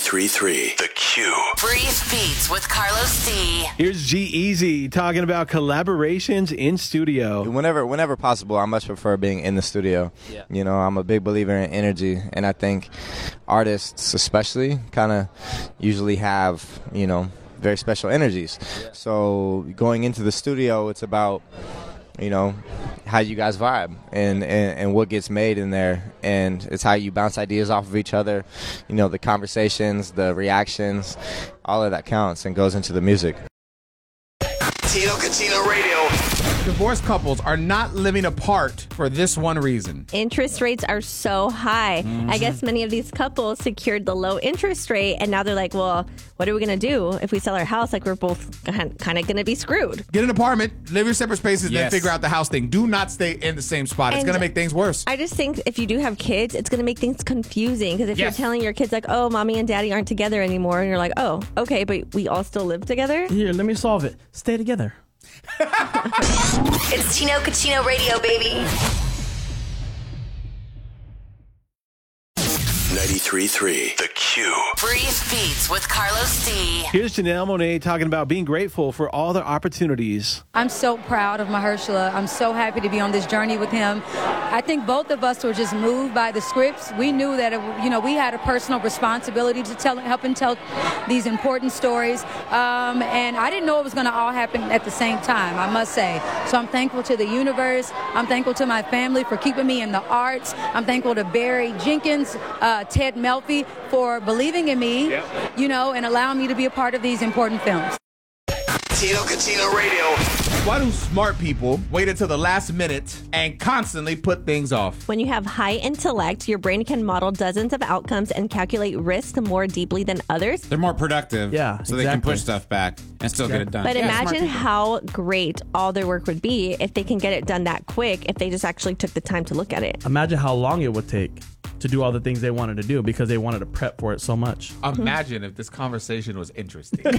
93.3 The Q. Brief Beats with Carlos D. Here's G-Eazy talking about collaborations in studio. Whenever possible, I much prefer being in the studio. Yeah. You know, I'm a big believer in energy, and I think artists especially kind of usually have, you know, very special energies. Yeah. So going into the studio, it's about, you know, how you guys vibe and what gets made in there, and it's how you bounce ideas off of each other. You know, the conversations, the reactions, all of that counts and goes into the music. Tino Catino Radio. Divorced couples are not living apart for this one reason. Interest rates are so high. I guess many of these couples secured the low interest rate, and now they're like, well, what are we going to do if we sell our house? Like, we're both kind of going to be screwed. Get an apartment, live your separate spaces, then figure out the house thing. Do not stay in the same spot. It's going to make things worse. I just think if you do have kids, it's going to make things confusing. Because if you're telling your kids, like, oh, mommy and daddy aren't together anymore, and you're like, oh, okay, but we all still live together? Here, let me solve it. Stay together. It's Tino Catino Radio, baby. 93.3 The Q. Brief Beats with Carlos D. Here's Janelle Monáe talking about being grateful for all the opportunities. I'm so proud of Mahershala. I'm so happy to be on this journey with him. I think both of us were just moved by the scripts. We knew that, we had a personal responsibility to help and tell these important stories. And I didn't know it was going to all happen at the same time, I must say. So I'm thankful to the universe. I'm thankful to my family for keeping me in the arts. I'm thankful to Barry Jenkins, Ted Melfi for believing in me, and allowing me to be a part of these important films. Tino Catino Radio. Why do smart people wait until the last minute and constantly put things off? When you have high intellect, your brain can model dozens of outcomes and calculate risk more deeply than others. They're more productive, so they can push stuff back and still get it done. But imagine how great all their work would be if they can get it done that quick, if they just actually took the time to look at it. Imagine how long it would take to do all the things they wanted to do because they wanted to prep for it so much. Imagine if this conversation was interesting. I'm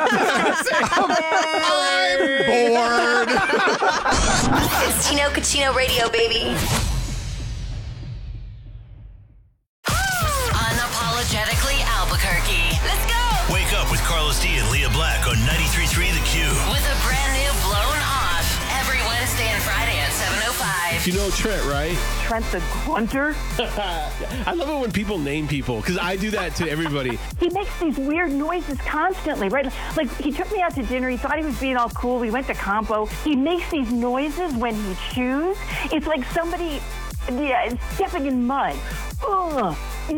bored. It's Tino Catino Radio, baby. Unapologetically Albuquerque. Let's go. Wake up with Carlos D and Leah Black on 93.3 The Q. With a brand new Blown Off every Wednesday and Friday at 7:05. You know Trent, right? Trent the Grunter? I love it when people name people, because I do that to everybody. He makes these weird noises constantly, right? Like, he took me out to dinner. He thought he was being all cool. We went to Campo. He makes these noises when he chews. It's like somebody stepping in mud. Ugh.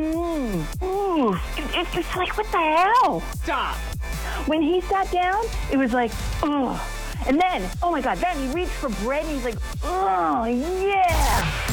It's just like, what the hell? Stop. When he sat down, it was like, ugh. And then, oh my God, then he reached for bread and he's like, oh, yeah.